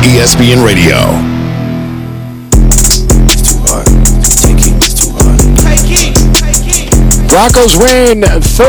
ESPN Radio. Broncos win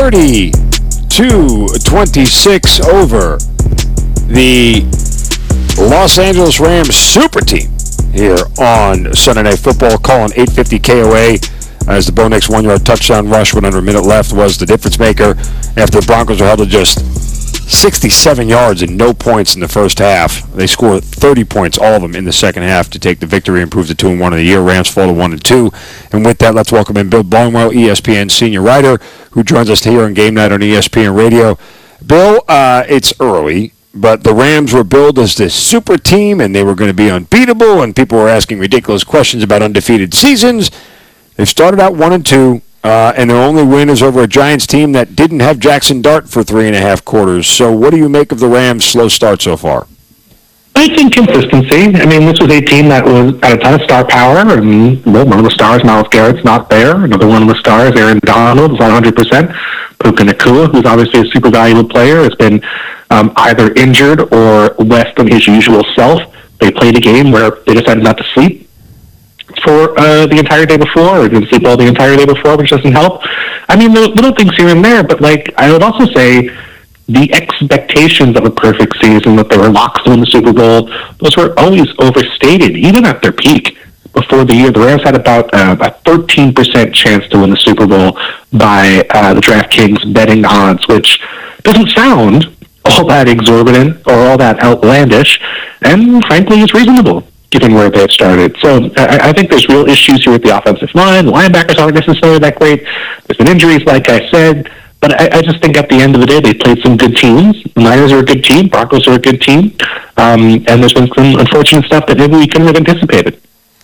30-26 over the Los Angeles Rams super team here on Sunday Night Football. Calling 8:50 KOA as the Bo Nix 1-yard touchdown rush when under a minute left was the difference maker after the Broncos were held to just 67 yards and no points in the first half. They scored 30 points, all of them, in the second half to take the victory and improve to 2-1 of the year. Rams fall to 1-2. And with that, let's welcome in Bill Barnwell, ESPN senior writer, who joins us here on Game Night on ESPN Radio. Bill, it's early, but the Rams were billed as this super team, and they were going to be unbeatable, and people were asking ridiculous questions about undefeated seasons. They've started out 1-2. And their only win is over a Giants team that didn't have Jackson Dart for 3.5 quarters. So what do you make of the Rams' slow start so far? I think consistency. I mean, this was a team that was at a ton of star power, and one of the stars, Myles Garrett's not there. Another one of the stars, Aaron Donald, is not 100%. Puka Nacua, who's obviously a super valuable player, has been either injured or less than his usual self. They played a game where they decided not to sleep for the entire day before, or didn't sleep all the entire day before, which doesn't help. I mean, there are little things here and there, but I would also say the expectations of a perfect season, that they were locks to win the Super Bowl, those were always overstated, even at their peak. Before the year, the Rams had about a 13% chance to win the Super Bowl by the DraftKings betting odds, which doesn't sound all that exorbitant or all that outlandish, and frankly, it's reasonable, given where they've started. So I think there's real issues here with the offensive line. The linebackers aren't necessarily that great. There's been injuries, like I said. But I just think at the end of the day, they played some good teams. The Niners are a good team. Broncos are a good team. And there's been some unfortunate stuff that maybe we couldn't have anticipated.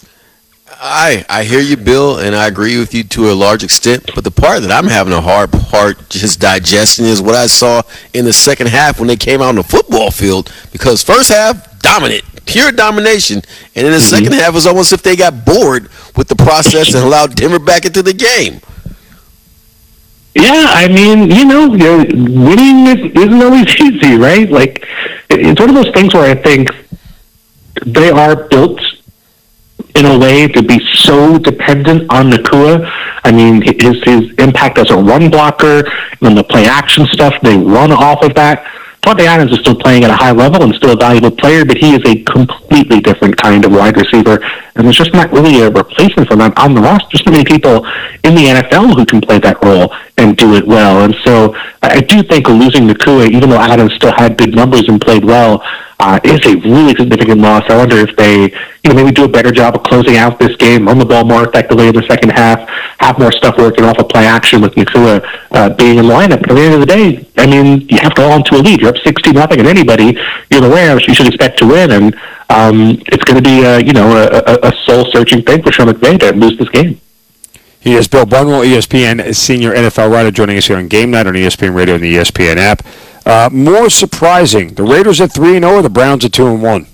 I hear you, Bill, and I agree with you to a large extent. But the part that I'm having a hard part just digesting is what I saw in the second half when they came out on the football field. Because first half, dominant. Pure domination, and in the second half, it was almost as if they got bored with the process and allowed Denver back into the game. Yeah, I mean, winning isn't always easy, right? It's one of those things where I think they are built in a way to be so dependent on Nacua. I mean, his impact as a run blocker, and the play action stuff, they run off of that. Devontae Adams is still playing at a high level and still a valuable player, but he is a completely different kind of wide receiver, and there's just not really a replacement for him on the roster. There's not many people in the NFL who can play that role and do it well, and so I do think losing Nacua, even though Adams still had good numbers and played well, is a really significant loss. I wonder if they, maybe do a better job of closing out this game, run the ball more effectively in the second half, have more stuff working off of play action with Nacua being in the lineup. But at the end of the day, I mean, you have to hold on to a lead. You're up 60-0 and anybody, you're the Rams, you should expect to win. And it's going to be, a soul-searching thing for Sean McVay to lose this game. He is Bill Barnwell, ESPN senior NFL writer, joining us here on Game Night on ESPN Radio and the ESPN app. More surprising, the Raiders at 3-0 or the Browns at 2-1?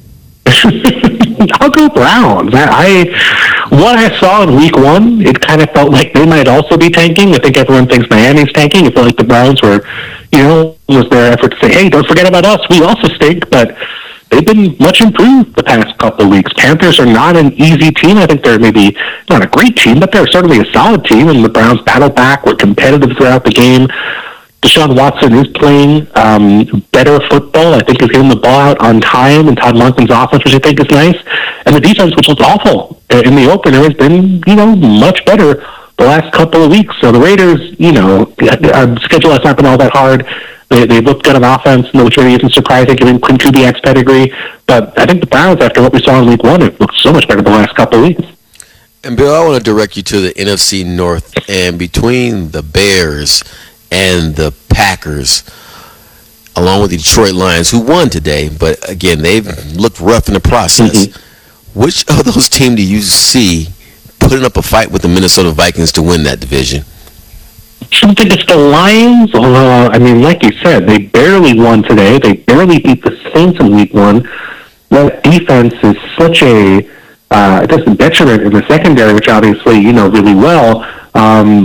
I'll go Browns. What I saw in week one, it kind of felt like they might also be tanking. I think everyone thinks Miami's tanking. It felt like the Browns were, was their effort to say, hey, don't forget about us. We also stink, but they've been much improved the past couple of weeks. Panthers are not an easy team. I think they're maybe not a great team, but they're certainly a solid team, and the Browns battled back, were competitive throughout the game. Deshaun Watson is playing better football. I think he's getting the ball out on time, and Todd Monken's offense, which I think is nice. And the defense, which looked awful in the opener, has been, much better the last couple of weeks. So the Raiders, our schedule has not been all that hard. They looked good on offense, which really isn't surprising given Quinn Kubiak's pedigree. But I think the Browns, after what we saw in week one, have looked so much better the last couple of weeks. And Bill, I want to direct you to the NFC North, and between the Bears and the Packers, along with the Detroit Lions, who won today, but again, they've looked rough in the process. Which of those teams do you see putting up a fight with the Minnesota Vikings to win that division? I don't think it's the Lions. Like you said, they barely won today. They barely beat the Saints in week one. That defense is such a detriment in the secondary, which obviously you know really well.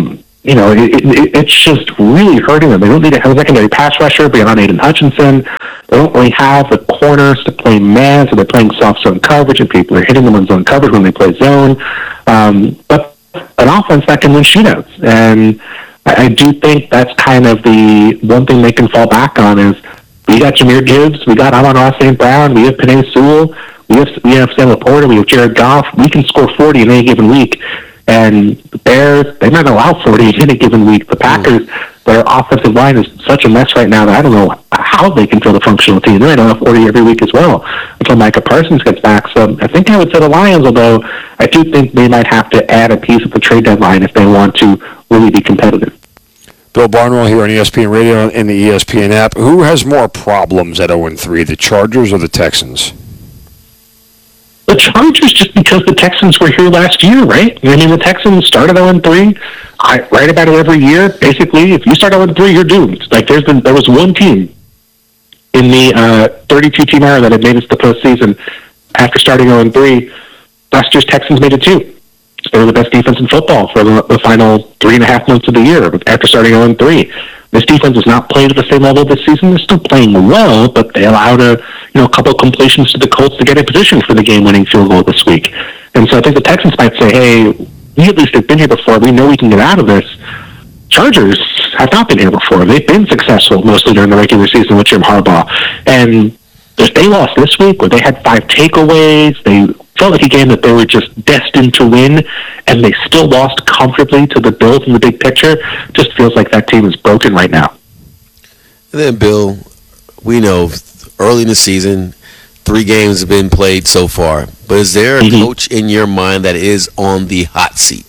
it's just really hurting them. They don't need a secondary pass rusher beyond Aiden Hutchinson. They don't really have the corners to play man, so they're playing soft zone coverage, and people are hitting them on zone coverage when they play zone. But an offense that can win shootouts. And I do think that's kind of the one thing they can fall back on is we got Jahmyr Gibbs, we got Amon-Ra St. Brown, we have Penei Sewell, we have Sam Laporta, we have Jared Goff. We can score 40 in any given week. And the Bears, they might allow 40 in any given week. The Packers, their offensive line is such a mess right now that I don't know how they can fill the functional team. They might allow 40 every week as well until Micah Parsons gets back. So I think I would say the Lions, although I do think they might have to add a piece at the trade deadline if they want to really be competitive. Bill Barnwell here on ESPN Radio and the ESPN app. Who has more problems at 0-3, the Chargers or the Texans? The Chargers, just because the Texans were here last year, right? I mean, the Texans started 0-3. I write about it every year. Basically, if you start 0-3, you're doomed. Like, there was one team in the 32-team era that had made it to the postseason after starting 0-3. Last year's Texans made it too. They were the best defense in football for the final 3.5 months of the year after starting 0-3. This defense is not playing at the same level this season. They're still playing well, but they allowed a couple completions to the Colts to get in position for the game-winning field goal this week. And so I think the Texans might say, hey, we at least have been here before. We know we can get out of this. Chargers have not been here before. They've been successful mostly during the regular season with Jim Harbaugh. And if they lost this week where they had 5 takeaways, they felt like a game that they were just destined to win, and they still lost comfortably to the Bills in the big picture, just feels like that team is broken right now. And then, Bill, we know early in the season, 3 games have been played so far. But is there a coach in your mind that is on the hot seat?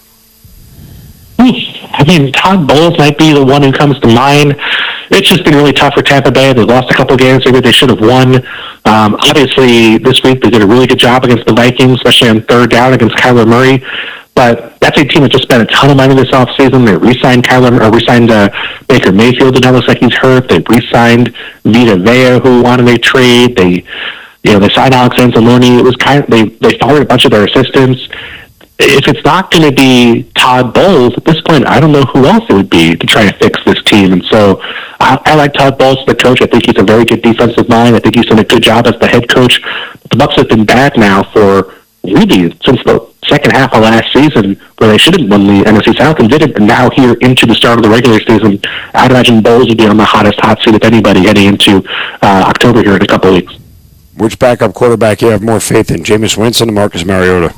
I mean, Todd Bowles might be the one who comes to mind. It's just been really tough for Tampa Bay. They lost a couple of games maybe they should have won. Obviously, this week they did a really good job against the Vikings, especially on third down against Kyler Murray. But that's a team that just spent a ton of money this offseason. They re-signed Baker Mayfield, and it looks like he's hurt. They re-signed Vita Vea, who wanted a trade. They signed Alex Anzalone. It was they fired a bunch of their assistants. If it's not going to be Todd Bowles, at this point, I don't know who else it would be to try to fix this team. And so I like Todd Bowles as the coach. I think he's a very good defensive mind. I think he's done a good job as the head coach. The Bucs have been bad now for really since the second half of last season, where they should have won the NFC South and didn't. And now here into the start of the regular season, I'd imagine Bowles would be on the hottest hot seat of anybody heading into October here in a couple of weeks. Which backup quarterback you have more faith in, Jameis Winston or Marcus Mariota?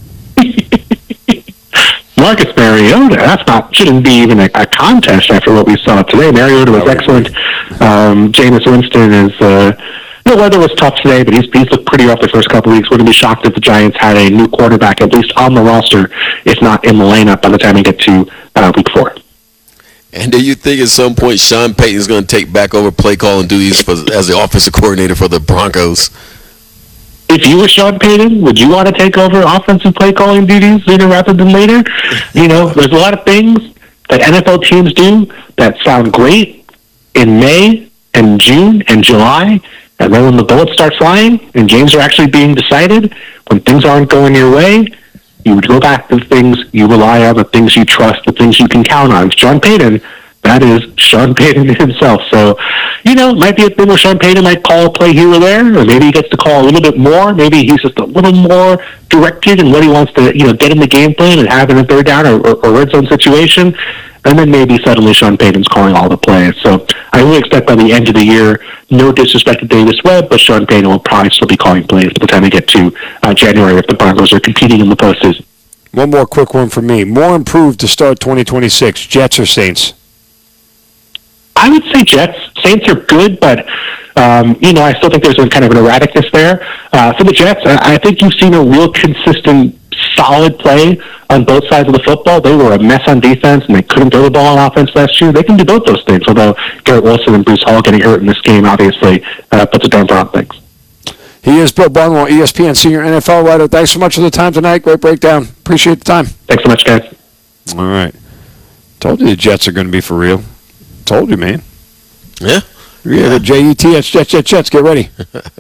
Marcus Mariota, shouldn't be even a contest after what we saw today. Mariota was excellent. Jameis Winston is, the weather was tough today, but he's looked pretty rough the first couple of weeks. Wouldn't be shocked if the Giants had a new quarterback, at least on the roster, if not in the lineup by the time we get to week 4. And do you think at some point Sean Payton is going to take back over play calling duties as the offensive coordinator for the Broncos? If you were Sean Payton, would you want to take over offensive play calling duties sooner rather than later? There's a lot of things that NFL teams do that sound great in May and June and July, and then when the bullets start flying and games are actually being decided, when things aren't going your way, you would go back to the things you rely on, the things you trust, the things you can count on. Sean Payton, that is Sean Payton himself. So, it might be a thing where Sean Payton might call a play here or there, or maybe he gets to call a little bit more. Maybe he's just a little more directed in what he wants to, get in the game plan and have in a third down or red zone situation. And then maybe suddenly Sean Payton's calling all the plays. So I really expect by the end of the year, no disrespect to Davis Webb, but Sean Payton will probably still be calling plays by the time we get to January if the Broncos are competing in the postseason. One more quick one for me. More improved to start 2026, Jets or Saints? I would say Jets. Saints are good, but, I still think there's a kind of an erraticness there. For the Jets, I think you've seen a real consistent, solid play on both sides of the football. They were a mess on defense, and they couldn't throw the ball on offense last year. They can do both those things, although Garrett Wilson and Bruce Hall getting hurt in this game obviously puts a damper on things. He is Bill Barnwell, ESPN senior NFL writer. Thanks so much for the time tonight. Great breakdown. Appreciate the time. Thanks so much, guys. All right. Told you the Jets are going to be for real. Told you, man. Yeah. The Jets. Get ready.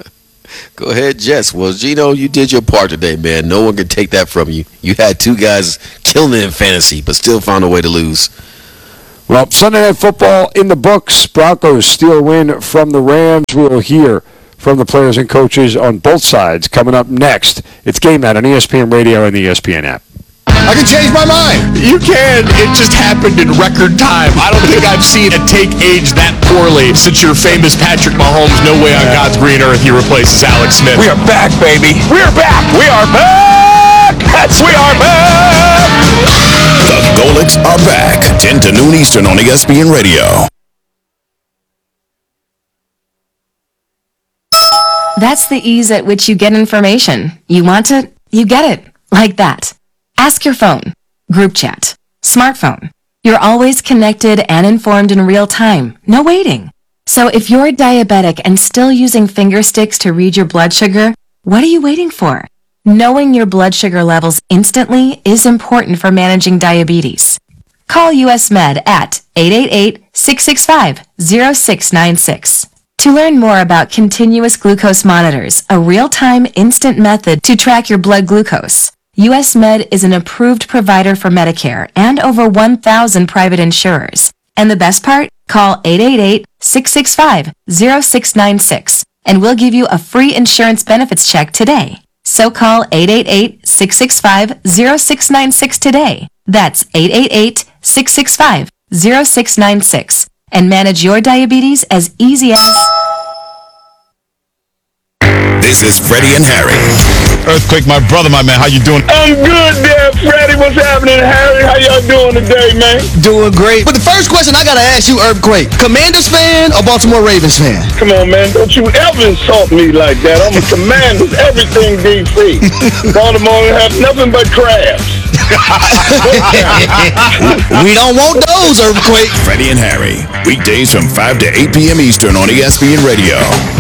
Go ahead, Jess. Well, Gino, you did your part today, man. No one can take that from you. You had two guys killing it in fantasy, but still found a way to lose. Well, Sunday Night Football in the books. Broncos steal a win from the Rams. We'll hear from the players and coaches on both sides coming up next. It's Game Night on ESPN Radio and the ESPN app. I can change my mind. You can. It just happened in record time. I don't think I've seen a take age that poorly since your famous Patrick Mahomes, no way on God's green earth he replaces Alex Smith. We are back, baby. We are back. We are back. We are back. The Golics are back. 10 to noon Eastern on ESPN Radio. That's the ease at which you get information. You want it, you get it. Like that. Ask your phone, group chat, smartphone. You're always connected and informed in real time. No waiting. So if you're diabetic and still using finger sticks to read your blood sugar, what are you waiting for? Knowing your blood sugar levels instantly is important for managing diabetes. Call US Med at 888-665-0696. To learn more about continuous glucose monitors, a real-time instant method to track your blood glucose, US Med is an approved provider for Medicare and over 1,000 private insurers. And the best part? Call 888-665-0696 and we'll give you a free insurance benefits check today. So call 888-665-0696 today. That's 888-665-0696 and manage your diabetes as easy as... This is Freddie and Harry. Earthquake, my brother, my man. How you doing? I'm good there, Freddie. What's happening, Harry? How y'all doing today, man? Doing great. But the first question I gotta ask you, Earthquake, Commanders fan or Baltimore Ravens fan? Come on, man. Don't you ever insult me like that. I'm a Commanders, everything DC. Baltimore have nothing but crabs. We don't want those, Earthquake. Freddie and Harry. Weekdays from 5 to 8 p.m. Eastern on ESPN Radio.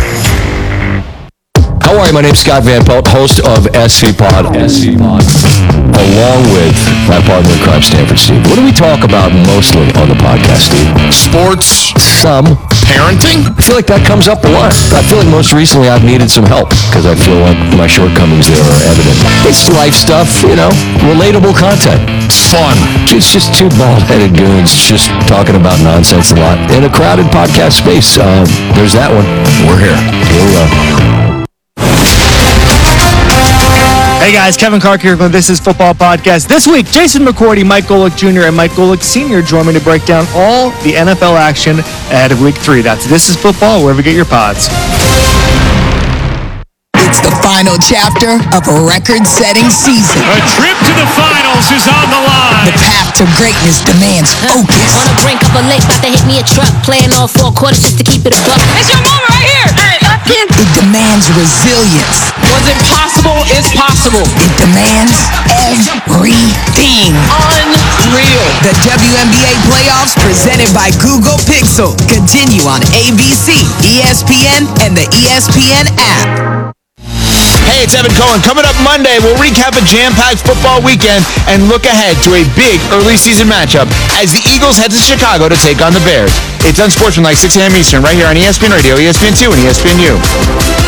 How are you? My name's Scott Van Pelt, host of SC Pod, along with my partner in crime, Stanford Steve. What do we talk about mostly on the podcast, Steve? Sports. Some. Parenting. I feel like that comes up a lot. I feel like most recently I've needed some help because I feel like my shortcomings there are evident. It's life stuff, relatable content. Fun. It's just two bald-headed goons just talking about nonsense a lot in a crowded podcast space. There's that one. We're here. Hey guys, Kevin Clark here from This Is Football Podcast. This week, Jason McCourty, Mike Golic Jr., and Mike Golic Sr. join me to break down all the NFL action ahead of Week 3. That's This Is Football, wherever you get your pods. It's the final chapter of a record-setting season. A trip to the finals is on the line. The path to greatness demands focus. On the brink of a lake, about to hit me a truck. Playing all 4 quarters just to keep it a buck. It's your moment right here. It demands resilience. What's impossible is possible. It demands everything. Unreal. The WNBA playoffs presented by Google Pixel continue on ABC, ESPN, and the ESPN app. Hey, it's Evan Cohen. Coming up Monday, we'll recap a jam-packed football weekend and look ahead to a big early season matchup as the Eagles head to Chicago to take on the Bears. It's Unsportsmanlike, 6 a.m. Eastern, right here on ESPN Radio, ESPN2, and ESPNU.